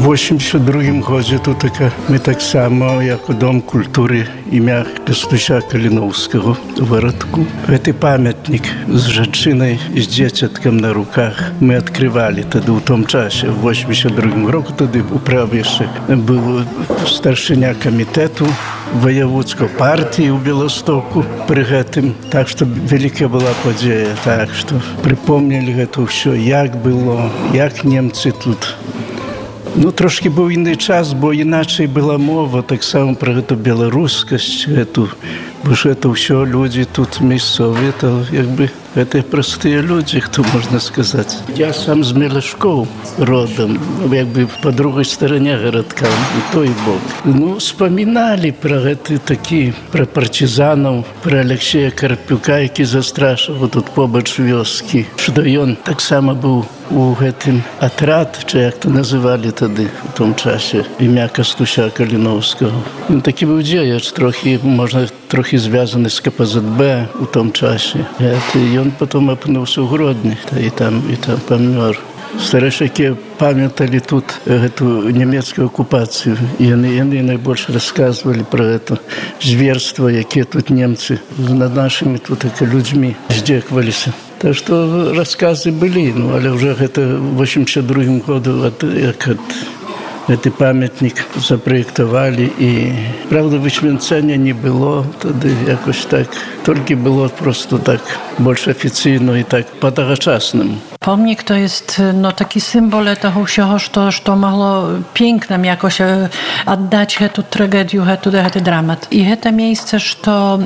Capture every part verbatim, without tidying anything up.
восемьдесят другім годзе тут така, мы таксама, як Дом культуры імя Кастуся Каліноўскага у гарадку. Гэты памятнік з жанчынай і з дзецяткам на руках мы адкрывалі тады ў том часе. В восемьдесят другім року тады у праве яшчэ быў старшыня камітэту ваяводскай партіі ў Беластоку пры гэтым. Так што вялікая была падзея. Так што прыпомнілі гэта ўсё, як было, як немцы тут. Ну, трошки быў інны час, бо іначай была мова, таксама пра гэту беларускасць, гэту, бо ж гэта ўсё людзі тут мясцовыя, то як бы гэта простыя людзі, хто можна сказаць. Я сам з Мелашкоў родам, як бы па другой старане гарадка, у той бок. Ну, спаміналі пра гэты такі, пра партызанаў, пра Алексея Карпюка, які застрашыў тут побач вёскі, што ён таксама быў у гэтым атрад, чи як то называлі тады у том часе, імя Кастуся Каліноўскага. Ён такі быў дзеяч, трохі, можна, трохі звязаны з ка пэ зет бэ у том часе. І ён потом апынуўся ў Гродні, і там, і там памёр. Старэйшакі памяталі тут гэту нямецкую акупацыю. Яны, яны найбольш расказвалі пра гэта зверства, якія тут немцы над нашымі тут людзьмі здзекваліся. Так што расказы былі, ну, але ўжо гэта ў восемьдесят другім году, як ад гэты памятнік запраектавалі, і, правда, высвянцэння не было тады якось так, толькі было просто так больш афіцыйна і так па-тагачаснаму. Pomnik to jest no, taki symbol tego всього, що, що могло pięknym jakoś oddać tę tragedię, tę, ten dramat. I to miejsce, że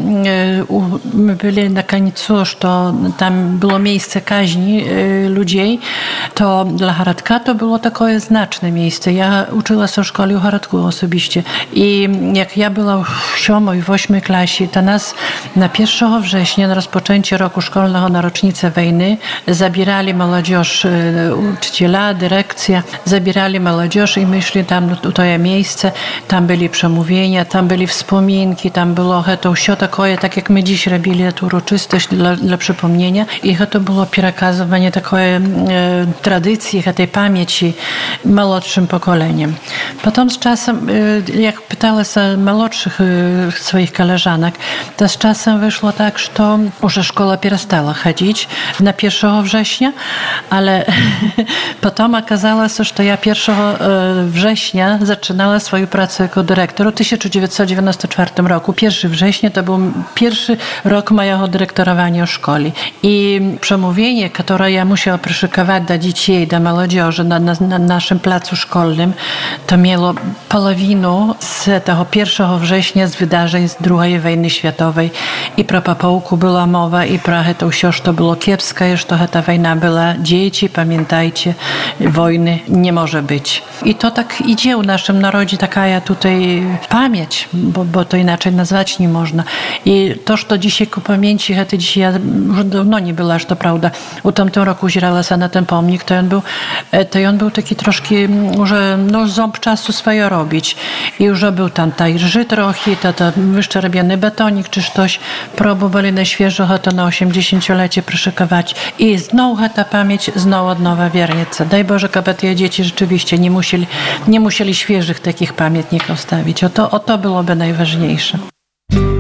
my byli na końcu, że tam było miejsce kaźni ludzi, to dla Haradka to było takie znaczne miejsce. Ja uczyła się w szkole w Haradku osobiście. I jak ja była w siódmej, w ósmej klasie, to nas na pierwszego września, na rozpoczęcie roku szkolnego, na rocznicę wojny, zabierali młodzież, uczyciela, dyrekcja, zabierali młodzież i my szli tam w to miejsce, tam byli przemówienia, tam byli wspominki, tam było to wszystko takie, tak jak my dziś robili tę uroczystość dla, dla przypomnienia, i to było przekazywanie takiej e, tradycji, tej pamięci młodszym pokoleniem. Potem z czasem, e, jak pytała się młodszych e, swoich koleżanek, to z czasem wyszło tak, że już szkoła przestała chodzić na pierwszego września, ale potem okazało się, że ja pierwszego września zaczynała swoją pracę jako dyrektor w tysiąc dziewięćset dziewięćdziesiątym czwartym roku. pierwszego września to był pierwszy rok mojego dyrektorowania w szkole. I przemówienie, które ja musiała przyszykować dla dzieci, dla młodzieży na, na, na naszym placu szkolnym, to miało polowinę z tego pierwszego września z wydarzeń z drugiej wojny światowej. I pro papołku była mowa, i pro to wszystko, że było kiepskie, że ta wojna była. Dzieci, pamiętajcie, wojny nie może być. I to tak idzie w naszym narodzie, taka tutaj pamięć, bo, bo to inaczej nazwać nie można. I to, że dzisiaj ku pamięci, to dzisiaj ja już dawno nie była, że to prawda. U tamtym roku uzierała się na ten pomnik, to on był, to on był taki troszkę, że no, ząb czasu swoje robić. I już był tam taj rży trochę, to, to wyszczerbiony betonik czy coś. Próbowali na świeżo to na osiemdziesięciolecie przyszykować. I znowu ta pamięć, znowu od nowa wiernica. Daj Boże, aby te dzieci rzeczywiście nie musieli, nie musieli świeżych takich pamiętników stawić. O to, o to byłoby najważniejsze.